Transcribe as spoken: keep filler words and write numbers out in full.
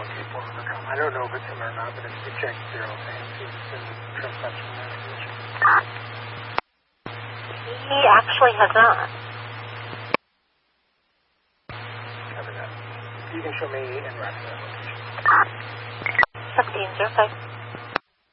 locate for Overcome. I don't know if it's him or not, but if you check zero and see if it's in trespass from that position. He actually has not. Cover that. You can show me in rest that location. seventeen zero five.